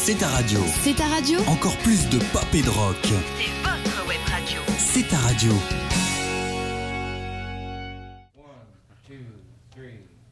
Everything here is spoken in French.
C'est ta radio. C'est ta radio. Encore plus de pop et de rock. C'est votre web radio. C'est ta radio. 1, 2, 3.